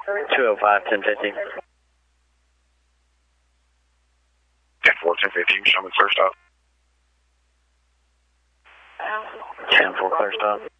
205, 1050. 10-4, 10-50, show me clear stop. 10-4, clear stop.